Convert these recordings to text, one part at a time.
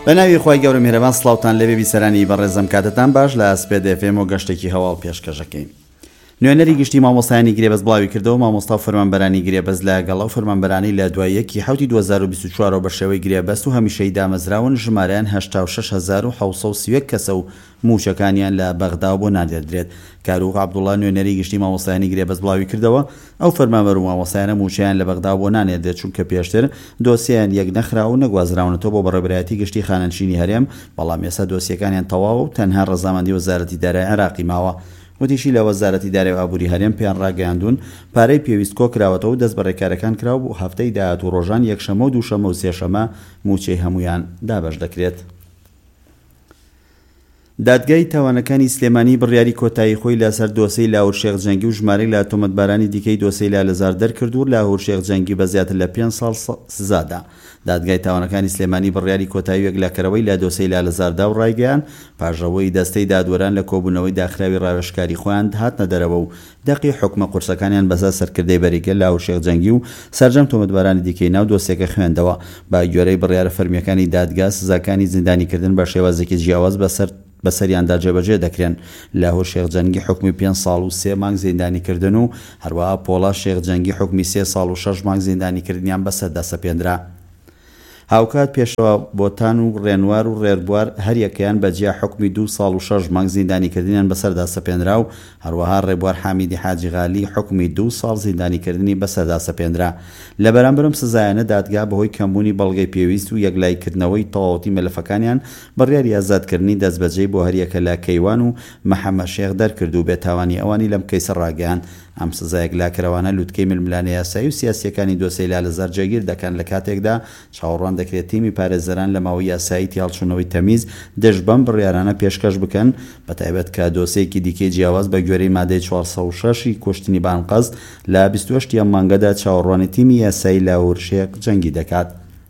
بەناوی خۆی گەورە میهرەبان سڵاوتان لەبێ بیسەرانی بەڕێزەم کاتتان باش لە ئەسپێد FM و گەشتێکی هەواڵ پێشکەشەکەین. نوێنەری گشتی مامۆستایانی گرێبەز بڵاوی کردەوە مامۆستا و فەرمانبەرانی گرێبەز لە گەڵا و فەرمانبەرانی لە دوای 1 2024 بە شێوەی گرێبەست و هەمیشەی دامەزراون ژمارەیان 86,731 کەسە و موچەکانیان لە بەغدا بۆ نادێدرێت. کاروخ عەبدوڵڵا نوێنەری گشتی مامۆستایانی گرێبەز بڵاوی کردەوە ئەو فەرمانبەر و مامۆستایانە موچەیان لە بەغدا بۆ نانێدرێت چونکە پێشتر دۆسییان یەک نەخرا و نەگوازراونەتەوە بۆ بەڕێبەرایەتی گشتی خانەنشینی هەرێم، بەڵام ئێستا دۆسیەکانیان تەواوە و تەنها ڕەزامەندی وەزارەتی دارایی عێراقی ماوە. وتیشی لە وەزارەتی دارایی و ئابووری هەرێم پێیان ڕاگەیاندون پارەی پێویست کۆ کراوەتەوە و دەست بە ڕێکارەکان کراو و هەفتەی داهات و ڕۆژان یەکشەمە و دووشەمە و سێشەمە موچەی هەمویان دابەش دەکرێت. دادگای تاوانەکانی سلێمانی بڕیاری کۆتایی خۆی لەسەر دۆسەی لاهور شێخ جەنگی و ژمارەی لە تۆمەتبارانی دیکەی دۆسەی لالەزار دەرکرد و لاهور شێخ جەنگی بە زیاتر لە 5 ساڵ سزادا. دادگای تاوانەکانی سلێمانی بڕیاری کۆتایی وەگلاکەرەوەی لە دۆسەی لالەزاردا و ڕایگەیان پاژەوەی دەستەی دادوەران لە کۆبوونەوەی داخراوی ڕاوێژکاری خۆیان هاتنە دەرەوە و دەقی حکومە قورسەکانیان بەسەر سەرکردەی بەریگە لاهور شێخ جەنگی و سەرجەم تۆمەتبارانی دیکەی ناو دۆسێکە خوێندەوە. با گوێرەی بڕیارە فەرمیەکانی دادگا سزاکانی زیندانیکردن بە شێوازێکی جیاواز بەسەریاندا جێبەجێ دەکرێن. لاهور شێخ جەنگی حکمی 5 ساڵ و 3 مانگ زیندانیکردن و هەروەها پۆڵا شێخ جەنگی حکمی 3 ساڵ و 6 مانگ زیندانیکردنیان بەسەردا سەپێنرا. هاوکات پێشەوە بۆتان و ڕێنوار و ڕێربوار هەریەکەیان بەجیا حکمی 2 ساڵ و 6 مانگ زیندانیکردنیان بەسەردا سەپێنرا و هەروەها ڕێبوار حامیدی حاجی غالی حکمی 2 ساڵ زیندانیکردنی بەسەردا سەپێنرا. لە بەرامبرم سزایانە دادگا بەهۆی کەمبوونی بەڵگەی پێویست و یەکلایکردنەوەی تەواوەتی مەلەفەکانیان بڕیاری ئازادکردنی دەستبەجێی بۆ هەریەکە لە کەیوان و مەحەممەد شێخ دەرکرد و بێتاوانی ئەوانی لەم کەیسە ڕاگەیان. ئەم سزایەک لاکەرەوانە لوتکەی ململانە یاسایی و سیاسیەکانی دۆسەی لالەزار جێگیر دەکەن لە کاتێکدا چاوەڕوان دەکرێت تیمی پارێزەران لە ماوەی یاسایی تیاڵچوونەوەی تەمیز دەست بەم بڕیارانە پێشکەش بکەن، بەتایبەت کە دۆسەیەکی دیکەی جیاواز بە گوێرەی مادەی 406 کوشتنی بانقەز لە 28 مانگەدا چاوەڕوانی تیمی یاسایی لاهور شێخ جەنگی دەکات.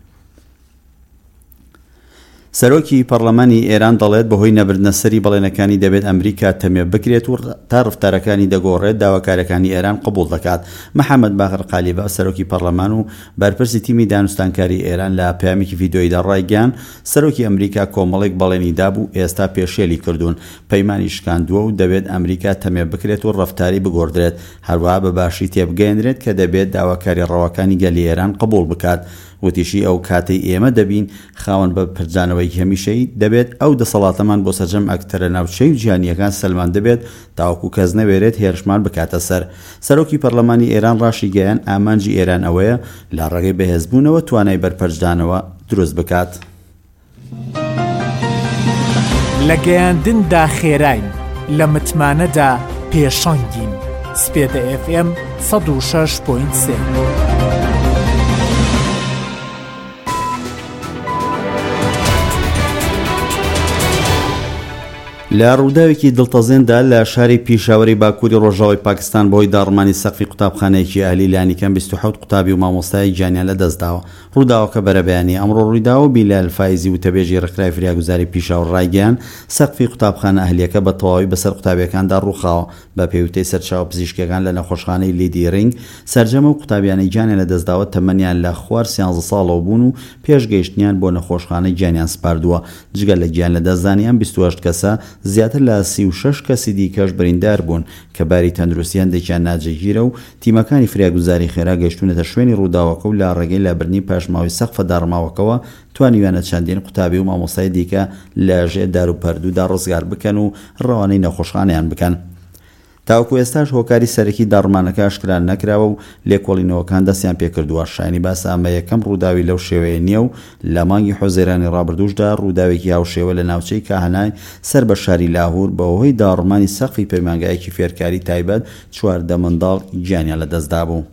سەرۆکی پەرلەمانی ئێران دەڵێت بەهۆی نەبردنەسەری بەڵێنەکانی دەبێت ئەمریکا تەمێ بکرێت و تا ڕفتارەکانی دەگۆڕێت داواکارەکانی ئێران قبول دەکات. محەممەد باقر قالیبە سەرۆکی پەرلەمان و بەرپرسی تیمی دانوستانکاری ئێران لە پەیامێکی ڤیدیۆیدا ڕایگەیاند سەرۆکی ئەمریکا کۆمەڵێک بەڵێنی دابوو ئێستا پێشێلی کردوون، پەیمانی شکاندووە و دەبێت ئەمریکا تەمێ بکرێت و ڕەفتاری بگۆڕدرێت، هەروەها بەباشی تێبگەێنرێت کە دەبێت داواکاری ڕەواکانی گەلی ئێران قبول بکات. وتیشی ئەو کاتەی ئێمە دەبین خاوەن بە پرجانەوەی هەمیشەی دەبێت ئەو دەسەڵاتەمان بۆ سەرجەم ئەکتەرە ناوچەی و جیهانیەکان سەلمان دەبێت تاوەکو کەس نەوێرێت هێرشمان بکاتە سەر. سەرۆکی پەرلەمانی ئێران ڕاشی گەیان ئامانجی ئێران ئەوەیە لە ڕێگەی بەهێزبوونەوە توانای بەرپەرجدانەوە دروست بکات. لە گەیاندندا خێراین، لە متمانەدا پێشەنگین. سپێدە FM 106.3. لە ڕووداوێکی دڵتەزێندا لە شاری پیشاوەری باکووری ڕۆژاوی پاکستان بەهۆی داڕمانی سەقفی قوتابخانەیەکی ئاهلی لانیکەم 27 قوتابی و مامۆستای گیانیان لە دەستداوە. ڕووداوەکە بەرەبەیانی ئەمڕۆ ڕوویداوە و بیلال فایزی وتەبێژی ڕێکخراوی فریاگوزاری پیشاوەر ڕایگەیاند سەقفی قوتابخانە ئاهلیەکە بە تەواوی بەسەر قوتابیەکاندا ڕووخاوە. بە پێوتەی سەرچاوە پزیشکیەکان لە نەخۆشخانەی لیدی رینگ سەرجەمە و قوتابیانی گیانیان لە دەستداوە تەمەنیان لە خوار 13 ساڵەوە بوون و پێشگەیشتنیان بۆ نەخۆشخانەی گیانیان سپاردووە. جگە لە گیان لە دەستدانیان 28 کەسە زیاتر لە 36 کەسی دیکەش بریندار بوون کە باری تەندروستیان دەکیان ناجێگیرە و تیمەکانی فریاگوزاری خێرا گەشتونەتە شوێنی ڕووداوەکە و لە ڕێگەی لابرنی پاشماوی سەقفە داڕماوەکەوە توانیوانە چەندین قوتابی و مامۆستای دیکە لە ژێر دار و پەردوودا ڕزگار بکەن و ڕەوانەی نەخۆشخانەیان بکەن. تاوەکو ئێستاش هۆکاری سەرەکی داڕمانەکە ئاشکران نەکراوە و لێکۆڵینەوەکان دەستیان پێکردووە. شایانی باس ئەمە یەکەم ڕووداوی لەو شێوەیە نییە و لە مانگی حوزەیرانی ڕابردووشدا ڕووداوێکی هاوشێوە لە ناوچەی کاهەنای سەر بە شاری لاهور بەهۆی داڕمانی سەقفی پەیمانگایەکی فێرکاری تایبەت 14 منداڵ گیانیان لە دەستدا بوو.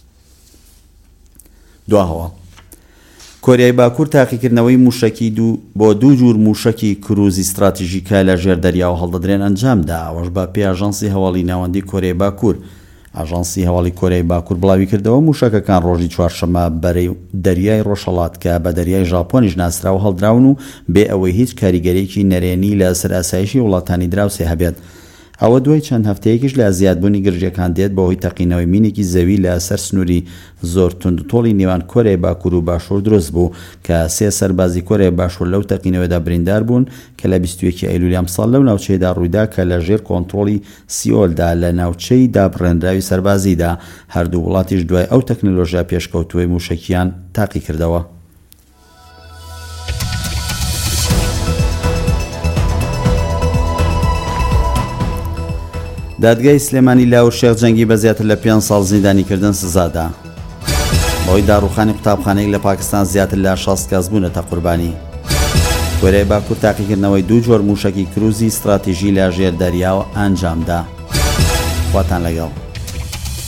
دواهەوە کۆریای باکوور تاقیکردنەوەی موشکی بۆ دوو جور موشکی کروزی استراتیژیکە لە ژێر دەریاوە هەڵدەدرێن ئەنجامدا. ئەوەش بە پێی ئاژانسی هەواڵی ناوەندی کۆریای باکوور. ئاژانسی هەواڵی کۆریای باکوور بڵاوی کردەوە موشەکەکان ڕۆژی چوارشەمە بەرەی دەریای ڕۆژهەڵات کە بە دەریای ژاپۆنیش ناسراوە هەڵدراون و بێ ئەوەی هیچ کاریگەریەکی نەرێنی لە سەر ئاسایشی وڵاتانی دراوسێ هەبێت. ئەوە دوای چەند هەفتەیەکیش لە زیادبوونی گرژیەکان دێت بەهۆی تەقینەوەی مینێکی زەوی لە سەر سنووری زۆر توندوتۆڵی نێوان کۆرەی باکوور و باشوور دروست بوو کە 3 سەربازی کۆرەی باشوور لەو تەقینەوەدا بریندار بوون کە لە 21 ئەیلولی ئەمساڵ لەو ناوچەیەدا ڕوویدا کە لە ژێر کۆنتڕۆڵی سیۆلدا لە ناوچەی دابڕێنراوی سەربازیدا هەردوو وڵاتیش دوای ئەو تەکنۆلۆژیا پێشکەوتووەی موشکیان تاقی کردەوە. دادگای سلێمانی لاوور شێخ جەنگی بە زیاتر لە 5 ساڵ زیندانیکردن سزادا. بەهۆی داڕوخانی قوتابخانەیەک لە پاکستان زیاتر لە 60 کەس بوونەتە قوربانی. کۆرەی باکوور تاقیکردنەوەی 2 جۆر موشکی کروزی استراتیژی لە ژێر دەریاوە ئەنجامدا. خواتان لەگەڵ.